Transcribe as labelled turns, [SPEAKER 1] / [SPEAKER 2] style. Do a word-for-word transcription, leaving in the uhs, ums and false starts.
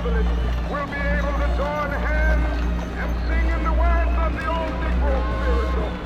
[SPEAKER 1] village will be able to join hands and sing in the words of the old Negro spiritual.